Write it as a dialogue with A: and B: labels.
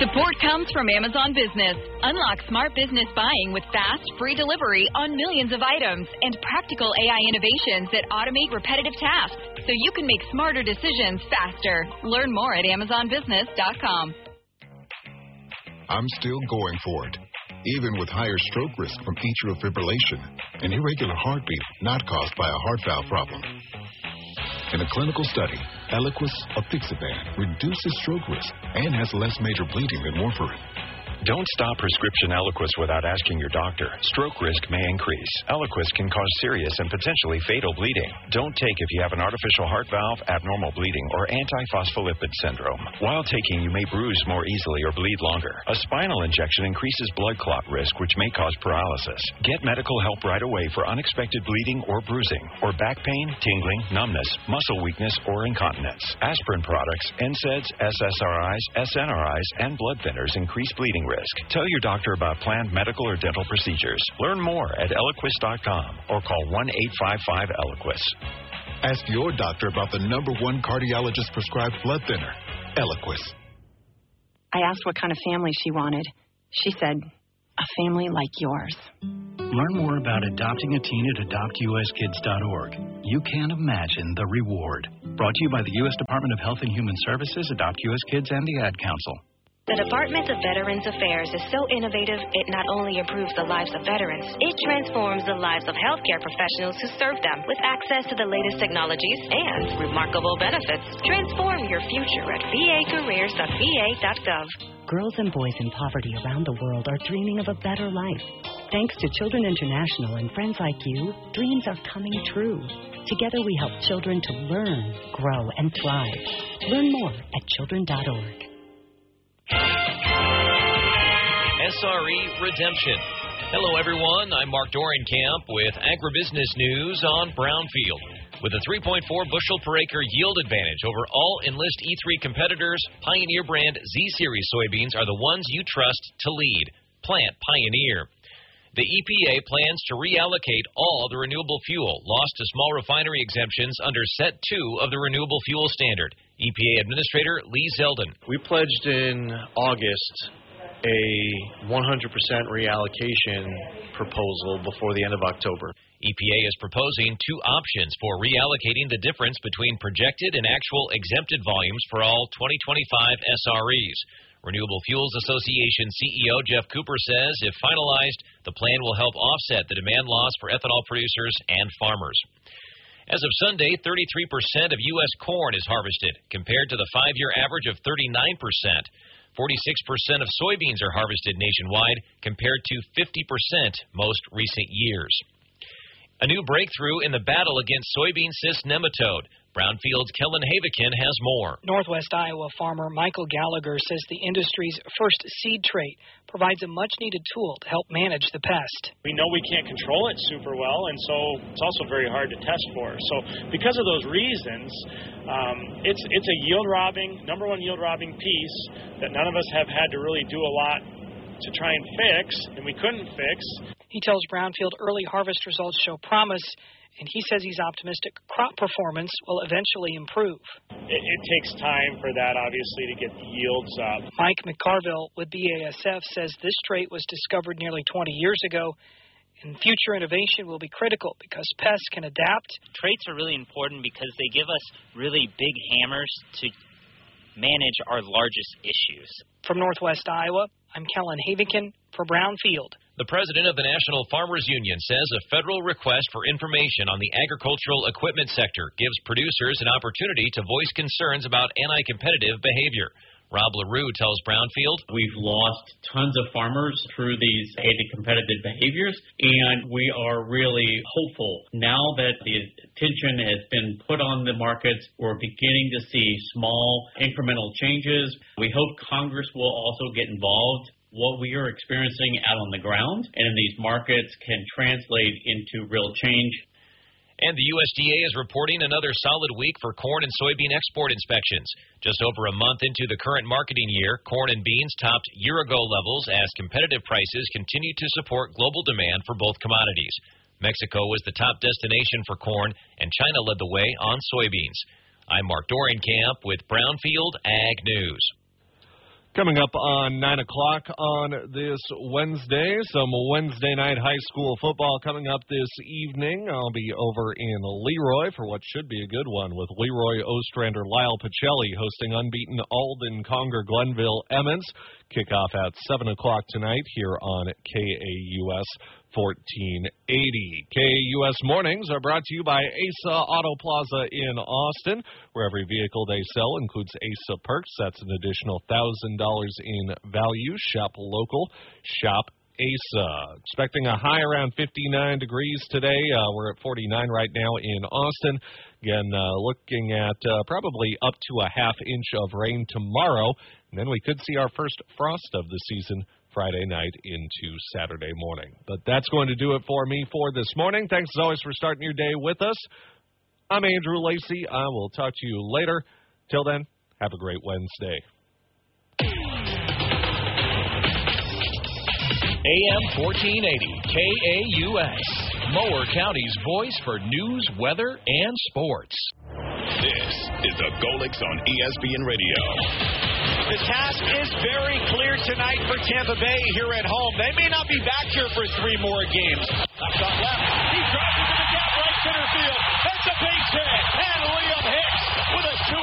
A: Support comes from Amazon Business. Unlock smart business buying with fast, free delivery on millions of items and practical AI innovations that automate repetitive tasks so you can make smarter decisions faster. Learn more at AmazonBusiness.com.
B: I'm still going for it, even with higher stroke risk from atrial fibrillation, an irregular heartbeat not caused by a heart valve problem. In a clinical study, Eliquis apixaban reduces stroke risk and has less major bleeding than warfarin.
C: Don't stop prescription Eliquis without asking your doctor. Stroke risk may increase. Eliquis can cause serious and potentially fatal bleeding. Don't take if you have an artificial heart valve, abnormal bleeding, or antiphospholipid syndrome. While taking, you may bruise more easily or bleed longer. A spinal injection increases blood clot risk, which may cause paralysis. Get medical help right away for unexpected bleeding or bruising, or back pain, tingling, numbness, muscle weakness, or incontinence. Aspirin products, NSAIDs, SSRIs, SNRIs, and blood thinners increase bleeding risk. Tell your doctor about planned medical or dental procedures. Learn more at Eliquis.com or call 1-855-ELIQUIS.
B: Ask your doctor about the #1 cardiologist-prescribed blood thinner, Eliquis.
D: I asked what kind of family she wanted. She said, a family like yours.
E: Learn more about adopting a teen at AdoptUSKids.org. You can't imagine the reward. Brought to you by the U.S. Department of Health and Human Services, Adopt U.S. Kids, and the Ad Council.
F: The Department of Veterans Affairs is so innovative, it not only improves the lives of veterans, it transforms the lives of healthcare professionals who serve them with access to the latest technologies and remarkable benefits. Transform your future at vacareers.va.gov.
G: Girls and boys in poverty around the world are dreaming of a better life. Thanks to Children International and friends like you, dreams are coming true. Together we help children to learn, grow, and thrive. Learn more at children.org.
H: SRE Redemption. Hello, everyone. I'm Mark Dorenkamp with Agribusiness News on Brownfield. With a 3.4 bushel per acre yield advantage over all Enlist E3 competitors, Pioneer brand Z-Series soybeans are the ones you trust to lead. Plant Pioneer. The EPA plans to reallocate all the renewable fuel lost to small refinery exemptions under Set 2 of the Renewable Fuel Standard. EPA Administrator Lee Zeldin.
I: We pledged in August a 100% reallocation proposal before the end of October.
H: EPA is proposing two options for reallocating the difference between projected and actual exempted volumes for all 2025 SREs. Renewable Fuels Association CEO Jeff Cooper says if finalized, the plan will help offset the demand loss for ethanol producers and farmers. As of Sunday, 33% of U.S. corn is harvested, compared to the 5-year average of 39%. 46% of soybeans are harvested nationwide, compared to 50% most recent years. A new breakthrough in the battle against soybean cyst nematode. Brownfield's Kellen Havikin has more.
J: Northwest Iowa farmer Michael Gallagher says the industry's first seed trait provides a much-needed tool to help manage the pest.
K: We know we can't control it super well, and so it's also very hard to test for. So because of those reasons, it's a yield-robbing, #1 yield-robbing piece that none of us have had to really do a lot to try and fix, and we couldn't fix.
J: He tells Brownfield early harvest results show promise, and he says he's optimistic crop performance will eventually improve.
K: It takes time for that, obviously, to get the yields up.
J: Mike McCarville with BASF says this trait was discovered nearly 20 years ago, and future innovation will be critical because pests can adapt.
L: Traits are really important because they give us really big hammers to manage our largest issues.
J: From Northwest Iowa, I'm Kellen Havikin for Brownfield.
H: The president of the National Farmers Union says a federal request for information on the agricultural equipment sector gives producers an opportunity to voice concerns about anti-competitive behavior. Rob LaRue tells Brownfield,
M: we've lost tons of farmers through these anti-competitive behaviors, and we are really hopeful now that the attention has been put on the markets. We're beginning to see small incremental changes. We hope Congress will also get involved. What we are experiencing out on the ground and in these markets can translate into real change.
H: And the USDA is reporting another solid week for corn and soybean export inspections. Just over a month into the current marketing year, corn and beans topped year-ago levels as competitive prices continue to support global demand for both commodities. Mexico was the top destination for corn, and China led the way on soybeans. I'm Mark Dorenkamp with Brownfield Ag News.
N: Coming up on 9 o'clock on this Wednesday, some Wednesday night high school football coming up this evening. I'll be over in Leroy for what should be a good one with Leroy Ostrander, Lyle Pacelli hosting unbeaten Alden, Conger, Glenville, Emmons. Kickoff at 7 o'clock tonight here on KAUS 1480. KAUS Mornings are brought to you by ASA Auto Plaza in Austin, where every vehicle they sell includes ASA perks. That's an additional $1,000 in value. Shop local. Shop ASA. Expecting a high around 59 degrees today. We're at 49 right now in Austin. Again, looking at probably up to a half inch of rain tomorrow. And then we could see our first frost of the season Friday night into Saturday morning. But that's going to do it for me for this morning. Thanks as always for starting your day with us. I'm Andrew Lacey. I will talk to you later. Till then, have a great Wednesday.
O: AM 1480, KAUS, Mower County's voice for news, weather, and sports.
P: This is the Golix on ESPN Radio.
Q: The task is very clear tonight for Tampa Bay here at home. They may not be back here for 3 more games. Left on left. He drives into the gap right center field. That's a base hit. And Liam Hicks with a 2